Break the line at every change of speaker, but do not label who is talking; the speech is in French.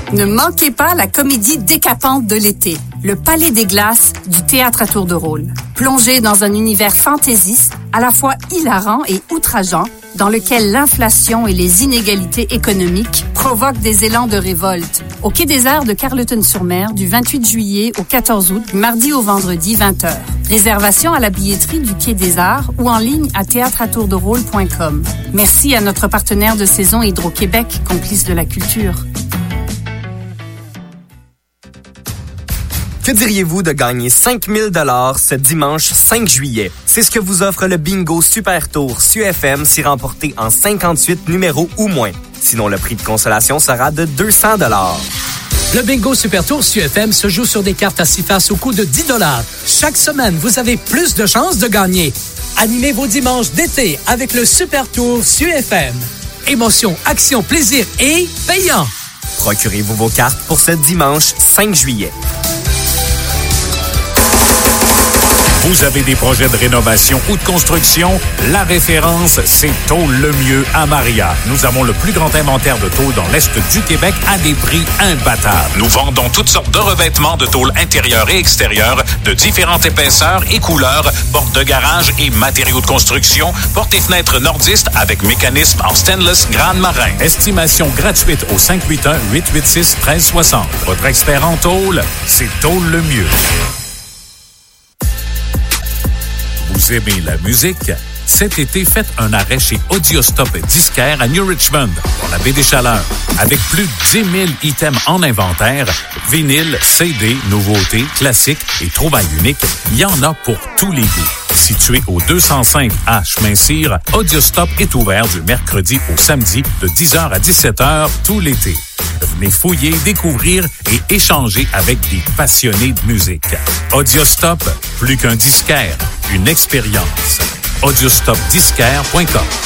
Ne manquez pas la comédie décapante de l'été, Le Palais des Glaces du théâtre à tour de rôle. Plongez dans un univers fantaisiste, à la fois hilarant et outrageant, dans lequel l'inflation et les inégalités économiques provoquent des élans de révolte. Au Quai des Arts de Carleton-sur-Mer, du 28 juillet au 14 août, mardi au vendredi, 20h. Réservation à la billetterie du Quai des Arts ou en ligne à théâtreatourdrôle.com. Merci à notre partenaire de saison Hydro-Québec, complice de la culture.
Que diriez-vous de gagner 5 000 $ ce dimanche 5 juillet? C'est ce que vous offre le bingo Super Tour SUFM si remporté en 58 numéros ou moins. Sinon, le prix de consolation sera de 200 $.
Le bingo Super Tour SUFM se joue sur des cartes à 6 faces au coût de 10 $. Chaque semaine, vous avez plus de chances de gagner. Animez vos dimanches d'été avec le Super Tour SUFM. Émotion, action, plaisir et payant.
Procurez-vous vos cartes pour ce dimanche 5 juillet.
Vous avez des projets de rénovation ou de construction? La référence, c'est Tôle Lemieux à Maria. Nous avons le plus grand inventaire de tôles dans l'Est du Québec à des prix imbattables. Nous vendons toutes sortes de revêtements de tôles intérieures et extérieures de différentes épaisseurs et couleurs, portes de garage et matériaux de construction, portes et fenêtres nordistes avec mécanisme en stainless Grand Marin. Estimation gratuite au 581-886-1360. Votre expert en tôle, c'est Tôle Lemieux. Vous aimez la musique? Cet été, faites un arrêt chez Audiostop Disquaire à New Richmond, dans la baie des Chaleurs. Avec plus de 10 000 items en inventaire, vinyle, CD, nouveautés, classiques et trouvailles uniques, il y en a pour tous les goûts. Situé au 205 A Chemin-Cyr, Audiostop est ouvert du mercredi au samedi de 10h à 17h tout l'été. Venez fouiller, découvrir et échanger avec des passionnés de musique. Audiostop, plus qu'un disquaire, une expérience. audiostopdisquaire.com